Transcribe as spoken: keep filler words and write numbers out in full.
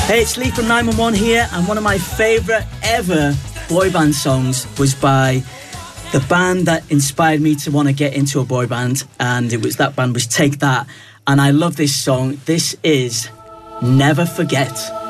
Hey, it's Lee from nine one one here, and one of my favourite ever boy band songs was by the band that inspired me to want to get into a boy band, and it was that band was Take That, and I love this song. This is Never Forget.